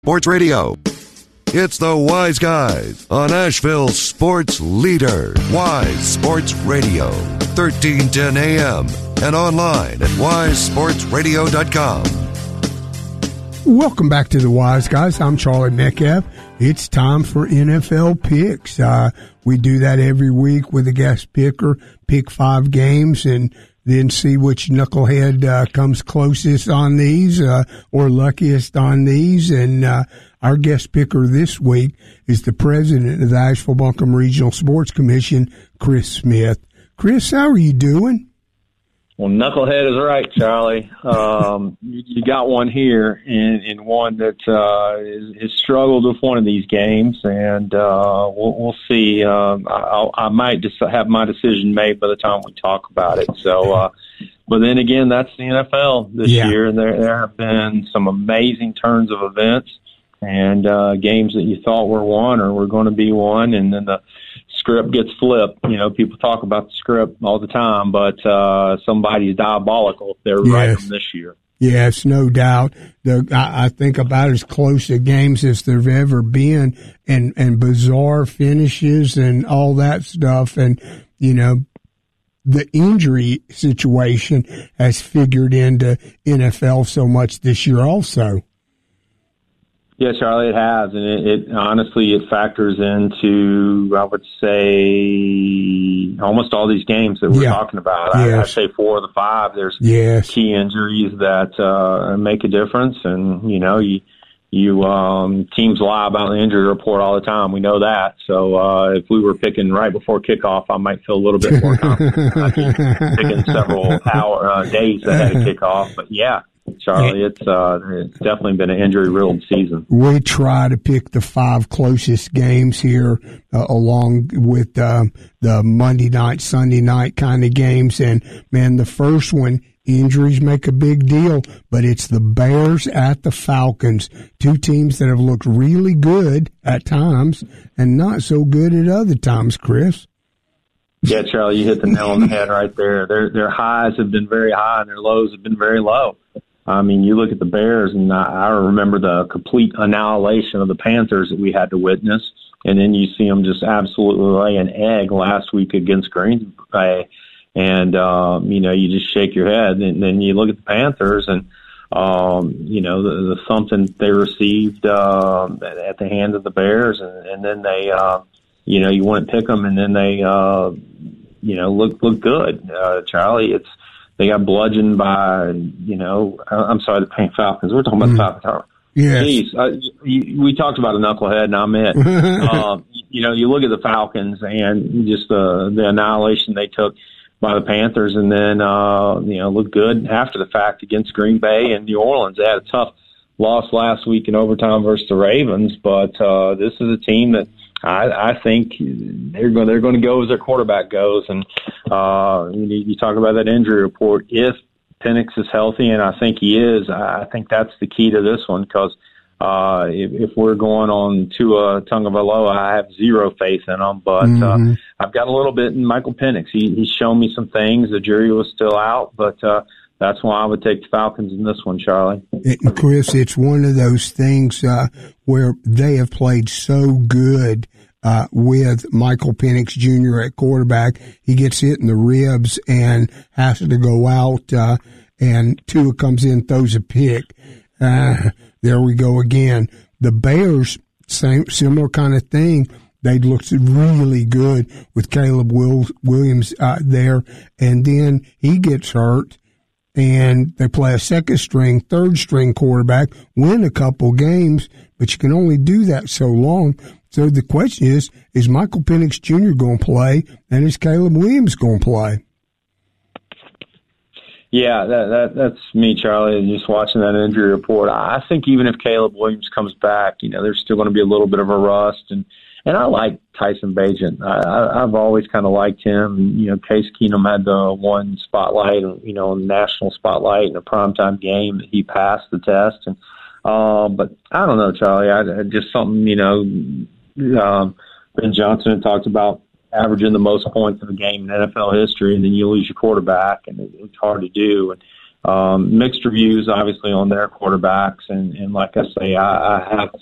Sports Radio. It's the Wise Guys on Asheville's sports leader, Wise Sports Radio, 1310 AM, and online at wisesportsradio.com. Welcome back to the Wise Guys. I'm Charlie Metcalf. It's time for NFL picks. We do that every week with a guest picker, pick 5 games, and then see which knucklehead comes closest on these or luckiest on these. And our guest picker this week is the president of the Asheville-Buncombe Regional Sports Commission, Chris Smith. Chris, how are you doing? Well, knucklehead is right, Charlie. You got one here, and one that has struggled with one of these games, and we'll see. I might just have my decision made by the time we talk about it. So, but then again, that's the NFL this year, and there have been some amazing turns of events and games that you thought were won or were going to be won, and then the script gets flipped. You know, people talk about the script all the time, but somebody's diabolical if they're right from this year. Yes, no doubt. I think about as close to games as there've ever been, and bizarre finishes and all that stuff. And, you know, the injury situation has figured into NFL so much this year also. Yeah, Charlie, it has, and it honestly it factors into, I would say, almost all these games that we're talking about. I say 4 of the 5. There's key injuries that make a difference, and you know, you teams lie about the injury report all the time. We know that. So if we were picking right before kickoff, I might feel a little bit more confident. I'd be picking several days ahead of kickoff, but yeah. Charlie, it's definitely been an injury-riddled season. We try to pick the 5 closest games here along with the Monday night, Sunday night kind of games. And, man, the first one, injuries make a big deal, but it's the Bears at the Falcons, 2 teams that have looked really good at times and not so good at other times, Chris. Yeah, Charlie, you hit the nail on the head right there. Their highs have been very high and their lows have been very low. I mean, you look at the Bears, and I remember the complete annihilation of the Panthers that we had to witness, and then you see them just absolutely lay an egg last week against Green Bay, and, you know, you just shake your head. And then you look at the Panthers, and, you know, the something they received at the hands of the Bears, and then they, you know, you wouldn't pick them, and then they, you know, look good. Charlie, they got bludgeoned by, you know, I'm sorry, the Falcons. We're talking about the Falcons. Yes. Jeez, we talked about a knucklehead, and I'm it. You know, you look at the Falcons and just the annihilation they took by the Panthers, and then, you know, looked good after the fact against Green Bay and New Orleans. They had a tough loss last week in overtime versus the Ravens, but this is a team that I think they're going to go as their quarterback goes. And you talk about that injury report. If Penix is healthy, and I think he is, I think that's the key to this one, because if we're going on to Tagovailoa, I have zero faith in him. But I've got a little bit in Michael Penix. He's shown me some things. The jury was still out, but that's why I would take the Falcons in this one, Charlie. Chris, it's one of those things where they have played so good with Michael Penix Jr. at quarterback. He gets hit in the ribs and has to go out, and Tua comes in, throws a pick. There we go again. The Bears, similar kind of thing. They looked really good with Caleb Williams there, and then he gets hurt. And they play a second-string, third-string quarterback, win a couple games, but you can only do that so long. So the question is Michael Penix Jr. going to play, and is Caleb Williams going to play? Yeah, that's me, Charlie, just watching that injury report. I think even if Caleb Williams comes back, you know, there's still going to be a little bit of a rust. And I like Tyson Bagent. I've always kind of liked him. You know, Case Keenum had the one spotlight, you know, national spotlight in a primetime game that he passed the test. And but I don't know, Charlie. I just something, you know, Ben Johnson had talked about averaging the most points in a game in NFL history, and then you lose your quarterback, and it's hard to do. Mixed reviews, obviously, on their quarterbacks. And like I say, I have